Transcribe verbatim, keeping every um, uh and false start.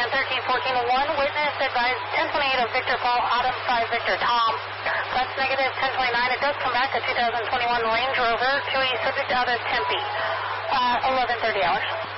thirteen fourteen one. Witness advised ten twenty-eight of Victor Paul, Autumn five Victor Tom. That's negative ten twenty-nine. It does come back to two thousand twenty-one Range Rover. Q E subject out of Tempe. Uh, eleven thirty hours.